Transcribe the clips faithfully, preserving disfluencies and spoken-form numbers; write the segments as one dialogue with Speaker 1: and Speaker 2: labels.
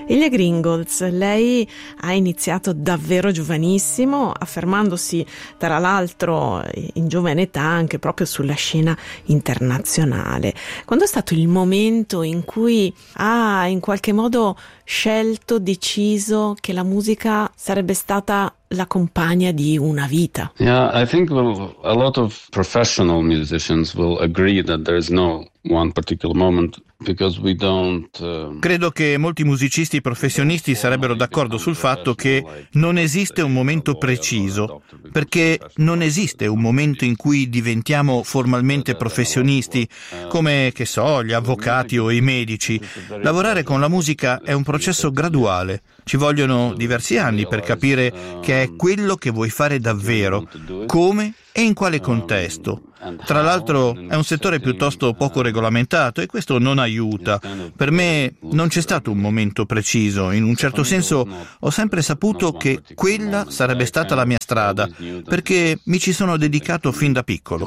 Speaker 1: Ilja Gringolz, lei ha iniziato davvero giovanissimo, affermandosi tra l'altro in giovane età anche proprio sulla scena internazionale. Quando è stato il momento in cui ha in qualche modo scelto, deciso che la musica sarebbe stata la compagna di una vita?
Speaker 2: Yeah, I think well, a lot of professional musicians will agree that there is no one particular moment because we don't uh...
Speaker 3: Credo che molti musicisti professionisti sarebbero d'accordo sul fatto che non esiste un momento preciso, perché non esiste un momento in cui diventiamo formalmente professionisti, come, che so, gli avvocati o i medici. Lavorare con la musica è un processo graduale. Ci vogliono diversi anni per capire che è quello che vuoi fare davvero, come e in quale contesto. Tra l'altro è un settore piuttosto poco regolamentato e questo non aiuta. Per me non c'è stato un momento preciso. In un certo senso ho sempre saputo che quella sarebbe stata la mia strada, perché mi ci sono dedicato fin da piccolo.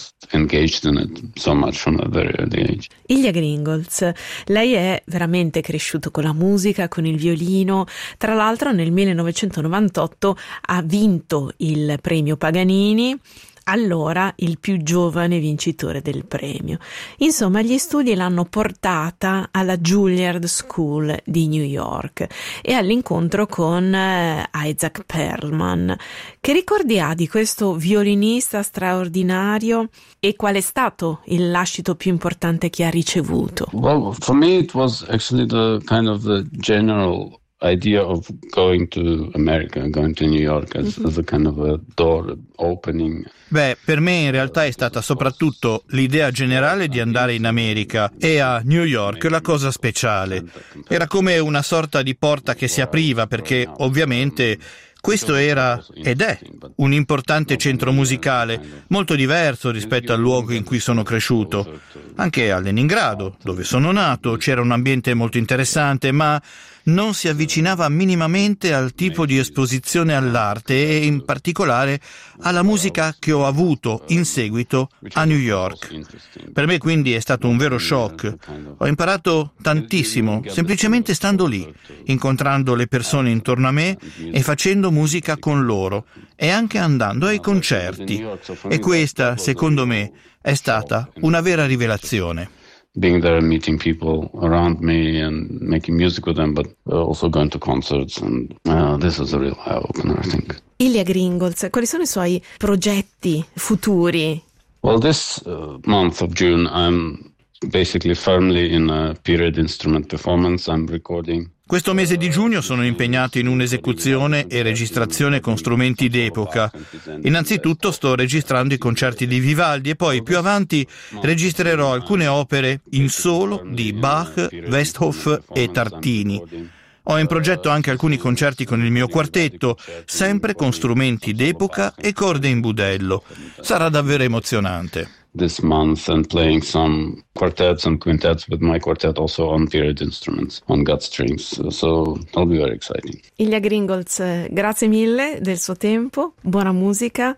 Speaker 1: Ilja Gringolz, lei è veramente cresciuto con la musica, con il violino. Tra l'altro nel millenovecentonovantotto ha vinto il premio Paganini, allora il più giovane vincitore del premio. Insomma, gli studi l'hanno portata alla Juilliard School di New York e all'incontro con Isaac Perlman. Che ricordi ha di questo violinista straordinario e qual è stato il lascito più importante che ha ricevuto?
Speaker 2: Well, for me it was actually the kind of the general idea of going to America, going to New York as, mm-hmm. as a kind of a door opening.
Speaker 3: Beh, per me in realtà è stata soprattutto l'idea generale di andare in America e a New York la cosa speciale. Era come una sorta di porta che si apriva perché ovviamente questo era ed è un importante centro musicale, molto diverso rispetto al luogo in cui sono cresciuto. Anche a Leningrado, dove sono nato, c'era un ambiente molto interessante, ma non si avvicinava minimamente al tipo di esposizione all'arte e in particolare alla musica che ho avuto in seguito a New York. Per me quindi è stato un vero shock. Ho imparato tantissimo, semplicemente stando lì, incontrando le persone intorno a me e facendo musica con loro e anche andando ai concerti. E questa, secondo me, è stata una vera rivelazione.
Speaker 2: Being there and meeting people around me and making music with them, but also going to concerts, and uh, this is a real eye-opener, I think.
Speaker 1: Ilja Gringolz, quali sono i suoi progetti futuri?
Speaker 2: Well, this uh, month of June I'm basically firmly in a period instrument performance. I'm recording.
Speaker 3: Questo mese di giugno sono impegnato in un'esecuzione e registrazione con strumenti d'epoca. Innanzitutto sto registrando i concerti di Vivaldi e poi più avanti registrerò alcune opere in solo di Bach, Westhoff e Tartini. Ho in progetto anche alcuni concerti con il mio quartetto, sempre con strumenti d'epoca e corde in budello. Sarà davvero emozionante.
Speaker 2: This month and playing some quartets and quintets with my quartet also on period instruments, on gut strings, so that'll be very exciting.
Speaker 1: Ilja Gringolz, grazie mille del suo tempo, buona musica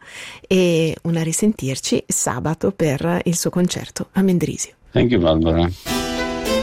Speaker 1: e una risentirci sabato per il suo concerto a Mendrisio.
Speaker 2: Thank you, Barbara.